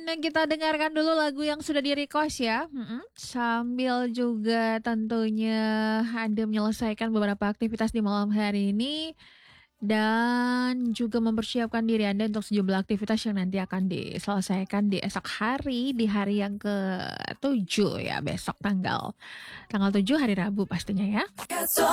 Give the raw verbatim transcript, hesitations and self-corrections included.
kita dengarkan dulu lagu yang sudah di-request ya, mhm, sambil juga tentunya Anda menyelesaikan beberapa aktivitas di malam hari ini, dan juga mempersiapkan diri Anda untuk sejumlah aktivitas yang nanti akan diselesaikan di esok hari, di hari yang ketujuh ya, besok tanggal tanggal tujuh hari Rabu pastinya ya.